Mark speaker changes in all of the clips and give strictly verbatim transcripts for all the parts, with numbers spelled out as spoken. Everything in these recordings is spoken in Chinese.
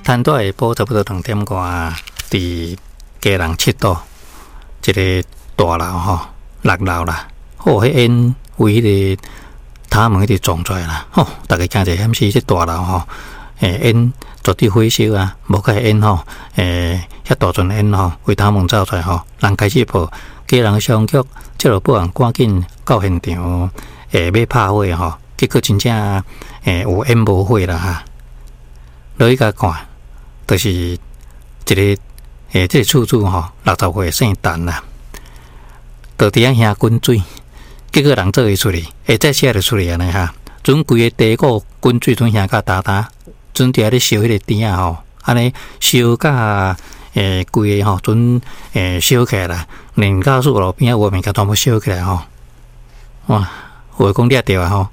Speaker 1: 摊到下晡差不多两点外，伫家人七度，一个大楼吼，六楼啦，哦，迄烟为迄个塔门一直撞出来啦，吼、哦，大家惊者险死，即大楼吼，诶，烟绝对火烧啊，无个烟吼，诶，遐大阵烟吼，为塔门走出来吼，人开始报，家人相局，即落保安赶紧到现场，诶，要拍火吼，结果真正诶有烟无火啦哈，落去甲看。就是一个诶，这个厝主吼，六十岁姓陈啦，到底遐兄滚水，结果人做伊出去，会再写就出去安尼哈。准规个地沟滚水，准兄甲打打，准伫遐咧烧迄个店啊吼，安尼烧甲诶规个吼，准诶烧起来啦，连高速路边啊有物件全部烧起来吼。哇，有讲掠着啊吼，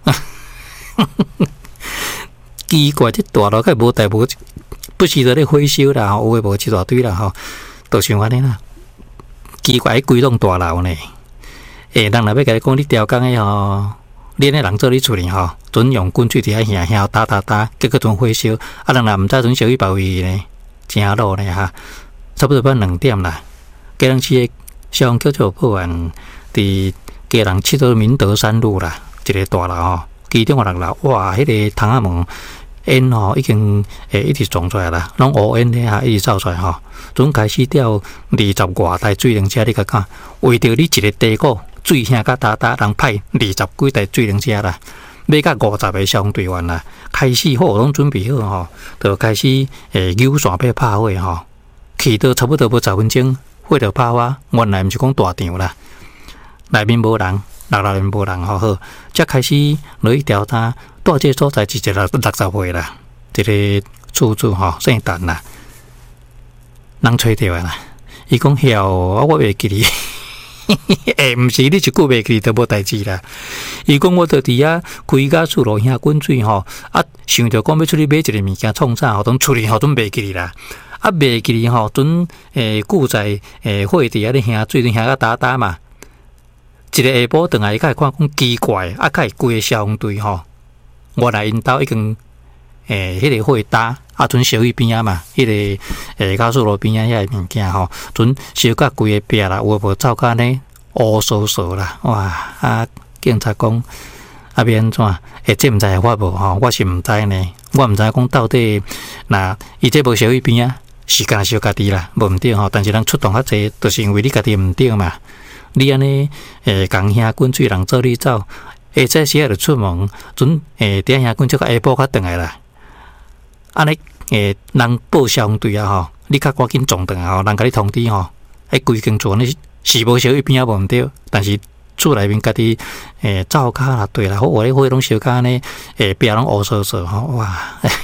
Speaker 1: 奇怪，这大楼该无代无。不是在咧火烧啦，有诶无一大堆啦吼，都像安尼啦。奇怪，规栋大楼呢，诶，人若要甲你讲你调工诶吼，你那人做你厝里吼，准用棍槌伫遐兄兄打打打，结果准火烧，啊，人若毋知准烧去包围呢，真路呢哈，差不多半两点啦。家人市诶消防局就保安伫家人七号明德三路啦，一个大楼吼，其中六楼，哇，迄、那个窗仔门。烟吼已经诶一直撞出来啦，拢乌烟咧哈，一直走出来吼。准开始调二十外台水灵车，你甲看，为着你一个地沟水声甲打打，人派二十几台水灵车啦，要甲五十个消防队员啦，开始好拢准备好吼，就开始诶扭线要拍火吼，去到差不多无十分钟，火就拍完。原来毋是讲大场啦，内面无人，六楼面无人吼好，才开始落去调查。住这所在是一个六十岁啦，一个厝主吼姓陈啦，人找着啦。伊讲晓，我袂记你，诶，毋是你一句袂记都无代志啦。伊讲我伫遐开甲厝路遐滚水吼，啊，想着讲要出去买一个物件创啥，吼，当出去吼，准袂记你啦。啊，袂记你吼，准诶顾在诶火伫遐咧兄水，咧兄甲打打嘛。一个下晡转来，伊甲看讲奇怪，啊，甲伊规个消防队吼。原来因兜已经诶，迄、那个火打啊，准烧去边啊嘛，迄、那个诶高速路边啊遐个物件吼，准烧甲规个壁啦，有无走甲呢？乌扫扫啦，哇！啊，警察讲啊，要安怎？诶，这毋知我无吼，我是毋知呢，我毋知讲到底那伊这无烧去边啊，是干烧家己啦，无毋对吼。但是人出动较济，就是因为你家己毋对嘛。你安尼诶，共兄滚水人做你走。下早时啊，就出门，准诶，伫遐滚，即个下晡较转来啦。安尼诶，人报消防队啊吼，你较赶紧撞转来吼，人甲你通知吼，迄规间厝呢是无烧去边啊无毋对，但是厝内面家己诶灶骹啦对啦，好话咧火拢烧甲呢，诶壁拢乌扫扫吼，哇！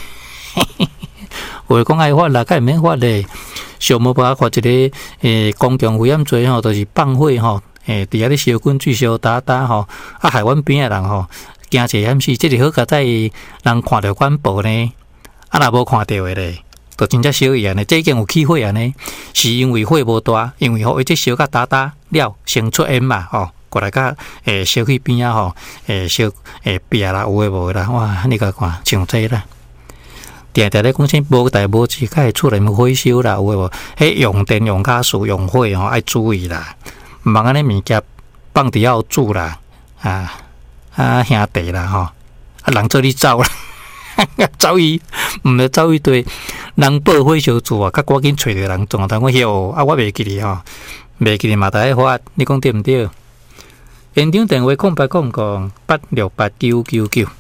Speaker 1: 话讲爱发啦，该毋免发咧，上无办法发一个诶公共危险罪吼，就是放火吼。诶，伫遐咧烧滚水烧打打吼，啊害阮边诶人吼，惊者险死，即个好佳在人看着阮报呢，啊若无看到诶咧，就真正烧伊安尼，这已经有起火安尼，是因为火无大，因为吼伊这烧甲打打了，先出烟嘛吼，过来甲诶烧去边啊吼，诶烧诶壁啦有诶无啦，哇，你甲看像这啦。定定咧讲啥无代无志，甲会厝内面火烧啦有诶无？迄用电用加速用火吼爱注意啦。毋通安尼物件放伫遐煮啦，啊啊兄弟啦吼，啊人做你走啦，走伊毋是走伊对人报火烧厝啊，较赶紧找着人撞，但我晓啊，我袂记哩吼，袂记哩嘛，大家发，你讲对毋对？现场电话空白空空八六八九九九。